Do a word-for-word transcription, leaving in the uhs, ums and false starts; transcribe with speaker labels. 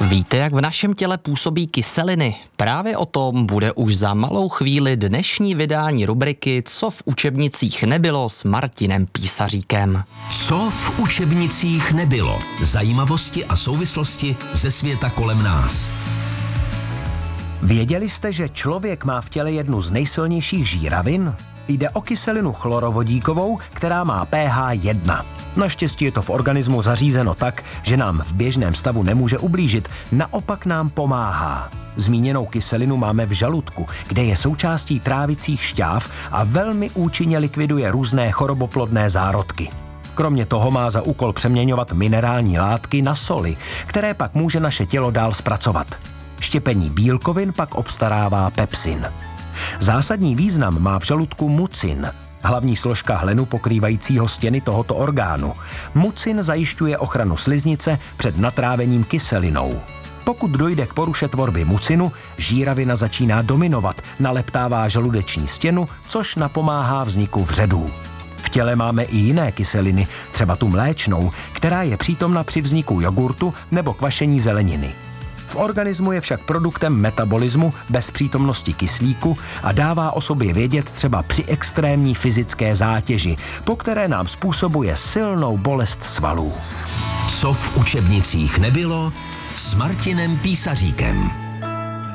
Speaker 1: Víte, jak v našem těle působí kyseliny? Právě o tom bude už za malou chvíli dnešní vydání rubriky Co v učebnicích nebylo s Martinem Písaříkem.
Speaker 2: Co v učebnicích nebylo? Zajímavosti a souvislosti ze světa kolem nás.
Speaker 3: Věděli jste, že člověk má v těle jednu z nejsilnějších žíravin? Jde o kyselinu chlorovodíkovou, která má pH jedna. Naštěstí je to v organismu zařízeno tak, že nám v běžném stavu nemůže ublížit, naopak nám pomáhá. Zmíněnou kyselinu máme v žaludku, kde je součástí trávicích šťáv a velmi účinně likviduje různé choroboplodné zárodky. Kromě toho má za úkol přeměňovat minerální látky na soli, které pak může naše tělo dál zpracovat. Štěpení bílkovin pak obstarává pepsin. Zásadní význam má v žaludku mucin, hlavní složka hlenu pokrývajícího stěny tohoto orgánu. Mucin zajišťuje ochranu sliznice před natrávením kyselinou. Pokud dojde k poruše tvorby mucinu, žíravina začíná dominovat, naleptává žaludeční stěnu, což napomáhá vzniku vředů. V těle máme i jiné kyseliny, třeba tu mléčnou, která je přítomna při vzniku jogurtu nebo kvašení zeleniny. V organismu je však produktem metabolismu bez přítomnosti kyslíku a dává o sobě vědět třeba při extrémní fyzické zátěži, po které nám způsobuje silnou bolest svalů.
Speaker 2: Co v učebnicích nebylo s Martinem Písaříkem.